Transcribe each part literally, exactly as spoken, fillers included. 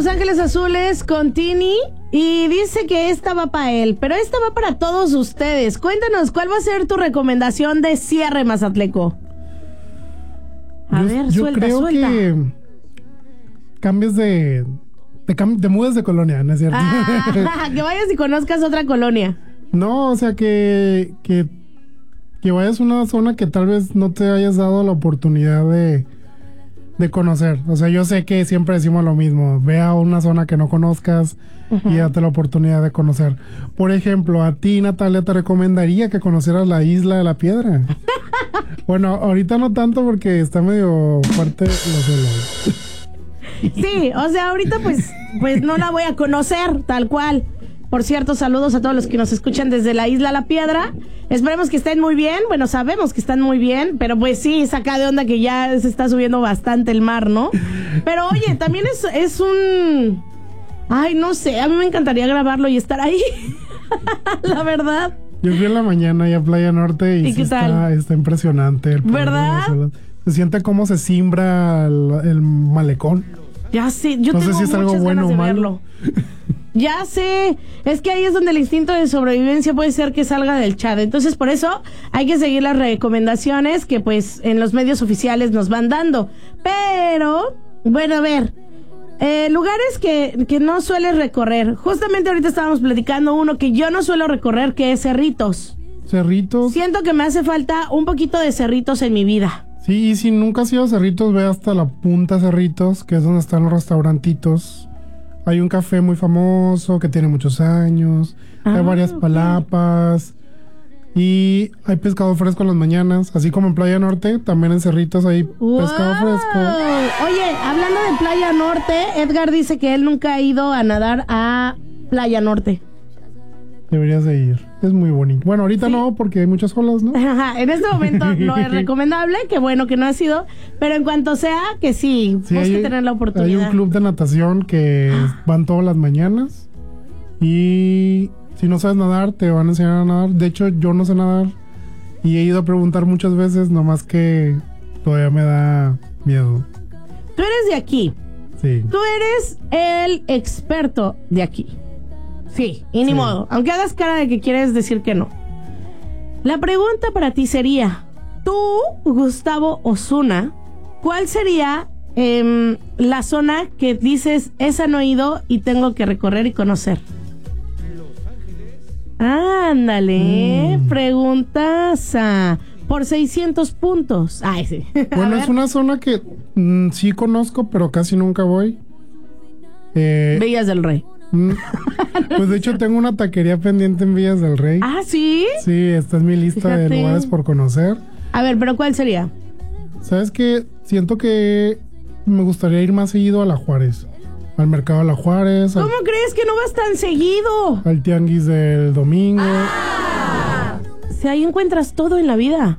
Los Ángeles Azules con Tini y dice que esta va para él, pero esta va para todos ustedes. Cuéntanos, ¿cuál va a ser tu recomendación de cierre, Mazatleco? A yo, ver, yo suelta, creo suelta. que cambies de... Te, cam- te mudes de colonia, ¿no es cierto? Ah, que vayas y conozcas otra colonia. No, o sea, que, que, que vayas a una zona que tal vez no te hayas dado la oportunidad de, de conocer. O sea, yo sé que siempre decimos lo mismo. Ve a una zona que no conozcas uh-huh. y date la oportunidad de conocer. Por ejemplo, a ti, Natalia, te recomendaría que conocieras la Isla de la Piedra. Bueno, ahorita no tanto porque está medio fuerte los celos. Sí, o sea, ahorita pues, pues no la voy a conocer tal cual. Por cierto, saludos a todos los que nos escuchan desde la Isla La Piedra. Esperemos que estén muy bien. Bueno, sabemos que están muy bien, pero pues sí, saca de onda que ya se está subiendo bastante el mar, ¿no? Pero oye, también es, es un... Ay, no sé, a mí me encantaría grabarlo y estar ahí. La verdad. Yo fui en la mañana ya a Playa Norte y, ¿Y sí qué tal? Está, está impresionante. El ¿Verdad? Se siente cómo se simbra el, el malecón. Ya sé, yo no tengo sé si es algo muchas bueno ganas o de malo. verlo. Ya sé, es que ahí es donde el instinto de sobrevivencia puede ser que salga del chat. Entonces, por eso hay que seguir las recomendaciones que pues en los medios oficiales nos van dando. Pero, bueno, a ver, eh, lugares que, que no sueles recorrer. Justamente ahorita estábamos platicando uno que yo no suelo recorrer, que es Cerritos. Cerritos. Siento que me hace falta un poquito de Cerritos en mi vida. Sí, y si nunca has ido a Cerritos, ve hasta la punta Cerritos, que es donde están los restaurantitos. Hay un café muy famoso que tiene muchos años. Ah, hay varias okay. palapas. Y hay pescado fresco en las mañanas. Así como en Playa Norte, también en Cerritos hay wow. pescado fresco. Oye, hablando de Playa Norte, Edgar dice que él nunca ha ido a nadar a Playa Norte. Deberías de ir. Es muy bonito. Bueno, ahorita sí. no, porque hay muchas olas, ¿no? Ajá, en este momento no es recomendable. Qué bueno que no ha sido. Pero en cuanto sea, que sí, sí hay que tener la oportunidad. Hay un club de natación que van todas las mañanas. Y si no sabes nadar, te van a enseñar a nadar. De hecho, yo no sé nadar. Y he ido a preguntar muchas veces, nomás que todavía me da miedo. Tú eres de aquí. Sí. Tú eres el experto de aquí. Sí, y ni sí. modo, aunque hagas cara de que quieres decir que no. La pregunta para ti sería, tú, Gustavo Osuna, ¿cuál sería eh, la zona que dices, esa no he ido y tengo que recorrer y conocer? Ándale, mm. preguntaza, por seiscientos puntos. Ay, sí. Bueno, es una zona que mm, sí conozco, pero casi nunca voy. Eh, Villas del Rey. Pues de hecho tengo una taquería pendiente en Villas del Rey. ¿Ah, sí? Sí, esta es mi lista Fíjate. de lugares por conocer. A ver, ¿pero cuál sería? ¿Sabes qué? Siento que me gustaría ir más seguido a La Juárez. Al mercado de La Juárez. ¿Cómo al, crees que no vas tan seguido? Al tianguis del domingo. Ah, si ahí encuentras todo en la vida.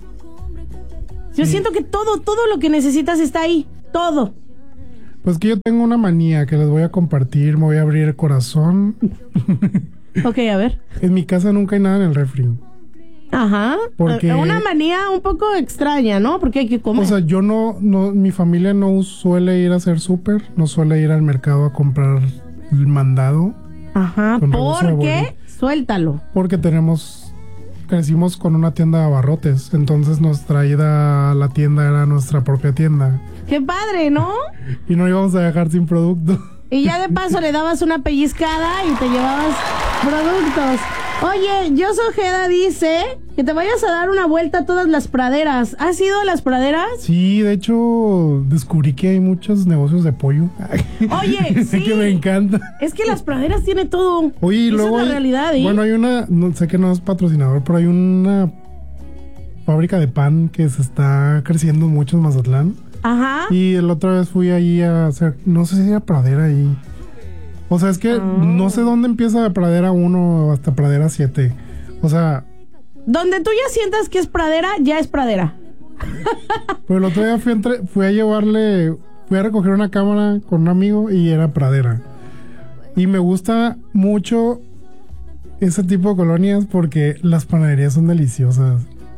Yo sí. siento que todo, todo lo que necesitas está ahí. Todo. Pues que yo tengo una manía que les voy a compartir, me voy a abrir el corazón. Ok, a ver. En mi casa nunca hay nada en el refri. Ajá. Porque una manía un poco extraña, ¿no? Porque hay que comer. O sea, yo no, no mi familia no suele ir a hacer súper, no suele ir al mercado a comprar el mandado. Ajá. ¿Por qué? Suéltalo. Porque tenemos, crecimos con una tienda de abarrotes, entonces nuestra ida a la tienda era nuestra propia tienda. ¡Qué padre!, ¿no? Y no íbamos a dejar sin producto. Y ya de paso le dabas una pellizcada y te llevabas productos. Oye, Jos Ojeda dice que te vayas a dar una vuelta a todas las praderas. ¿Has ido a las praderas? Sí, de hecho, descubrí que hay muchos negocios de pollo. Oye, sí. Que me encanta. Es que las praderas tiene todo. Oye, y luego Esa es la hay, realidad, ¿eh? Bueno, hay una, no sé que no es patrocinador, pero hay una fábrica de pan que se está creciendo mucho en Mazatlán. Ajá. Y la otra vez fui ahí a hacer, no sé si era pradera ahí. O sea, es que oh. no sé dónde empieza de pradera uno hasta pradera siete. O sea... Donde tú ya sientas que es pradera, ya es pradera. Pero el otro día fui, entre, fui a llevarle, fui a recoger una cámara con un amigo y era pradera. Y me gusta mucho ese tipo de colonias porque las panaderías son deliciosas.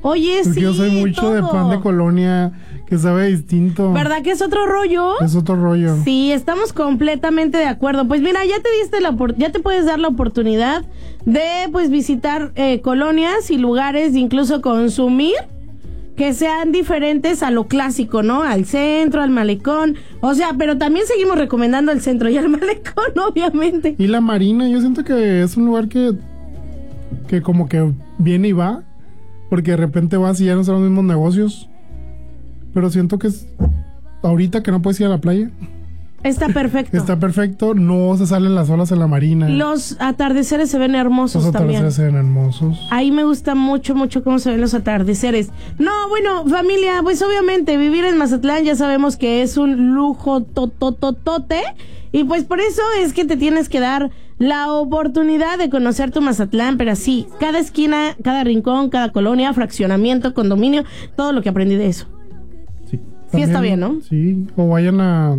Oye, Porque sí, yo soy mucho todo. de pan de colonia, que sabe distinto. ¿Verdad que es otro rollo? Es otro rollo. Sí, estamos completamente de acuerdo. Pues mira, ya te diste la opor- ya te puedes dar la oportunidad de pues visitar eh, colonias y lugares, incluso consumir que sean diferentes a lo clásico, ¿no? Al centro, al malecón. O sea, pero también seguimos recomendando el centro y el malecón, obviamente. Y la Marina, yo siento que es un lugar que, que como que viene y va, porque de repente vas y ya no son los mismos negocios. Pero siento que es ahorita que no puedes ir a la playa. Está perfecto. Está perfecto, no se salen las olas en la Marina. Los atardeceres se ven hermosos Los también. atardeceres se ven hermosos. Ahí me gusta mucho, mucho cómo se ven los atardeceres. No, bueno, familia, pues obviamente vivir en Mazatlán ya sabemos que es un lujo totototote. Y pues por eso es que te tienes que dar la oportunidad de conocer tu Mazatlán, pero así, cada esquina, cada rincón, cada colonia, fraccionamiento, condominio, todo lo que aprendí de eso. Sí, Sí está bien, ¿no? Sí, o vayan a...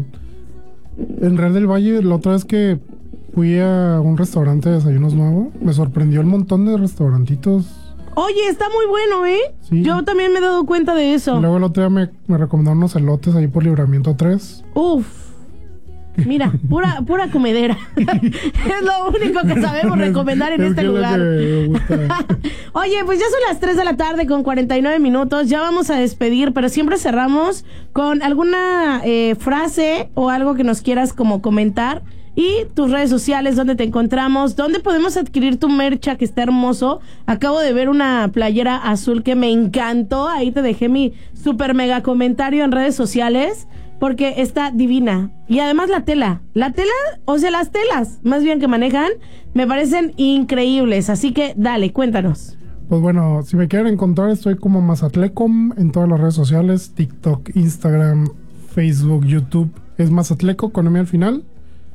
En Real del Valle, la otra vez que fui a un restaurante de desayunos nuevo, me sorprendió el montón de restaurantitos. Oye, está muy bueno, ¿eh? Sí. Yo también me he dado cuenta de eso. Y luego el otro día me, me recomendaron unos elotes ahí por Libramiento tres. Uf. Mira, pura pura comedera. Es lo único que sabemos recomendar en Es este que es lo lugar. que me gusta. Oye, pues ya son las tres de la tarde con cuarenta y nueve minutos. Ya vamos a despedir, pero siempre cerramos con alguna eh, frase o algo que nos quieras como comentar. Y tus redes sociales, donde te encontramos, dónde podemos adquirir tu mercha, que está hermoso. Acabo de ver una playera azul que me encantó. Ahí te dejé mi super mega comentario en redes sociales, porque está divina. Y además la tela, la tela, o sea, las telas, más bien que manejan, me parecen increíbles. Así que dale, cuéntanos. Pues bueno, si me quieren encontrar, estoy como Mazatlecom en todas las redes sociales: TikTok, Instagram, Facebook, YouTube. Es Mazatleco con M al final.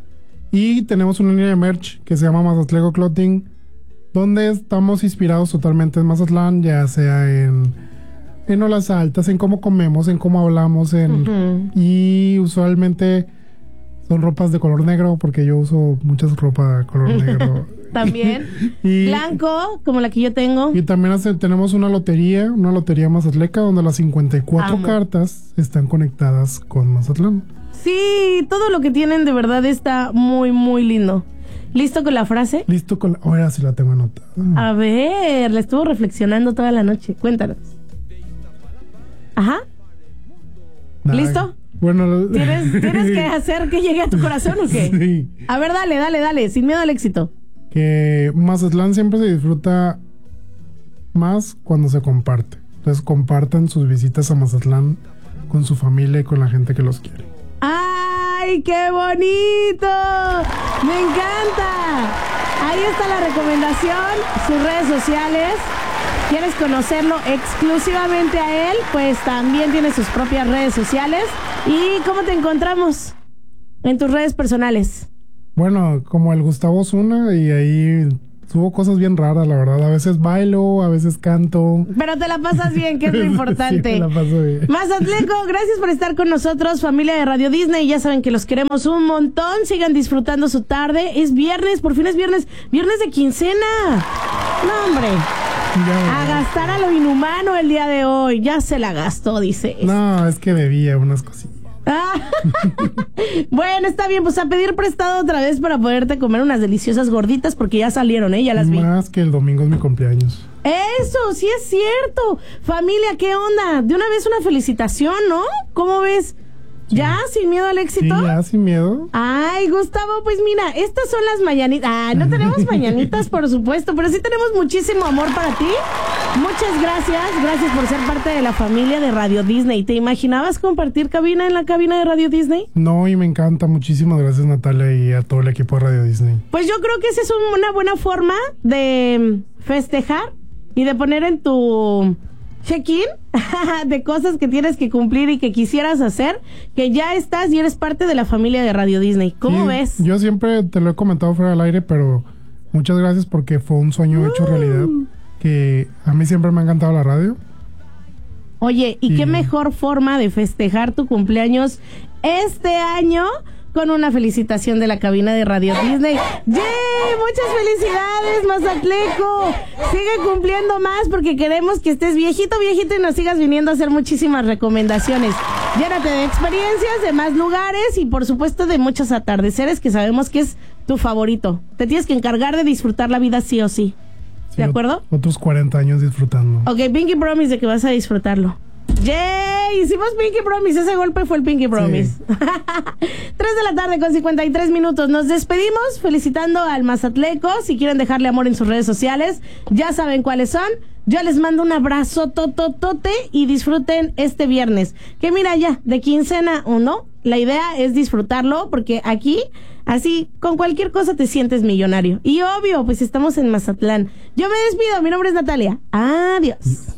Y tenemos una línea de merch que se llama Mazatleco Clothing, donde estamos inspirados totalmente en Mazatlán, ya sea en, en olas altas, en cómo comemos, en cómo hablamos, en Uh-huh. y usualmente son ropas de color negro, porque yo uso muchas ropas de color negro. También. Y- Blanco, como la que yo tengo. Y también hace- tenemos una lotería, una lotería Mazatleca, donde las cincuenta y cuatro Amo. cartas están conectadas con Mazatlán. Sí, todo lo que tienen de verdad está muy, muy lindo. ¿Listo con la frase? Listo con la... Ahora sí la tengo anotada. A ver, la estuvo reflexionando toda la noche. Cuéntanos. Ajá. Nada. ¿Listo? Bueno, ¿Tienes, ¿Tienes que hacer que llegue a tu corazón o qué? Sí. A ver, dale, dale, dale, sin miedo al éxito. Que Mazatlán siempre se disfruta más cuando se comparte. Entonces compartan sus visitas a Mazatlán con su familia y con la gente que los quiere. ¡Ay, qué bonito! ¡Me encanta! Ahí está la recomendación, sus redes sociales. ¿Quieres conocerlo exclusivamente a él? Pues también tiene sus propias redes sociales. ¿Y cómo te encontramos en tus redes personales? Bueno, como el Gustavo Zuna, y ahí subo cosas bien raras, la verdad. A veces bailo, a veces canto. Pero te la pasas bien, que es lo importante. Sí, me la paso bien. Mazatleco, gracias por estar con nosotros, familia de Radio Disney. Ya saben que los queremos un montón. Sigan disfrutando su tarde. Es viernes, por fin es viernes. Viernes de quincena. No, hombre. Ya, A gastar a lo inhumano el día de hoy. Ya se la gastó, dice. no, es que debía unas cosillas. Ah. Bueno, está bien, pues a pedir prestado otra vez para poderte comer unas deliciosas gorditas, porque ya salieron, ¿eh? Ya las vi. Más que el domingo es mi cumpleaños. Eso, sí es cierto. Familia, ¿qué onda? De una vez una felicitación, ¿no? ¿Cómo ves? ¿Ya? ¿Sin miedo al Sí, éxito? ya, sin miedo. Ay, Gustavo, pues mira, estas son las mañanitas. Ah, no tenemos mañanitas, por supuesto, pero sí tenemos muchísimo amor para ti. Muchas gracias, gracias por ser parte de la familia de Radio Disney. ¿Te imaginabas compartir cabina en la cabina de Radio Disney? No, y me encanta. Muchísimas gracias, Natalia, y a todo el equipo de Radio Disney. Pues yo creo que esa es un- una buena forma de festejar y de poner en tu check-in de cosas que tienes que cumplir y que quisieras hacer, que ya estás y eres parte de la familia de Radio Disney. ¿Cómo Sí, ves? Yo siempre te lo he comentado fuera del aire, pero muchas gracias porque fue un sueño hecho realidad. Que a mí siempre me ha encantado la radio. Oye, ¿y Sí. qué mejor forma de festejar tu cumpleaños este año con una felicitación de la cabina de Radio Disney. ¡Yay! ¡Muchas felicidades, Mazatleco! Sigue cumpliendo más porque queremos que estés viejito, viejito y nos sigas viniendo a hacer muchísimas recomendaciones. Llénate de experiencias, de más lugares y por supuesto de muchos atardeceres que sabemos que es tu favorito. Te tienes que encargar de disfrutar la vida sí o sí. ¿De acuerdo? Otros cuarenta años disfrutando. Ok, Pinky Promise de que vas a disfrutarlo. ¡Yay! Hicimos Pinky Promise. Ese golpe fue el Pinky Promise. Sí. tres de la tarde con cincuenta y tres minutos. Nos despedimos felicitando al Mazatleco. Si quieren dejarle amor en sus redes sociales, ya saben cuáles son. Yo les mando un abrazo tototote y disfruten este viernes. Que mira ya, de quincena o no, la idea es disfrutarlo porque aquí, así, con cualquier cosa te sientes millonario. Y obvio, pues estamos en Mazatlán. Yo me despido, mi nombre es Natalia. Adiós.